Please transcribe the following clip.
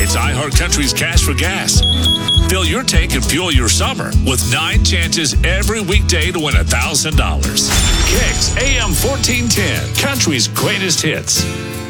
It's iHeartCountry's Cash for Gas. Fill your tank and fuel your summer with 9 chances every weekday to win $1,000. Kicks AM 1410, Country's greatest hits.